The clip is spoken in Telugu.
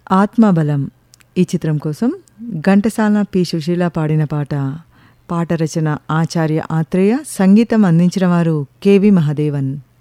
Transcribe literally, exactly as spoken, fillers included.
ఆత్మబలం ఈ చిత్రం కోసం ఘంటసాల పి సుశీల పాడిన పాట. పాట రచన ఆచార్య ఆత్రేయ, సంగీతం అందించిన వారు కెవి మహదేవన్.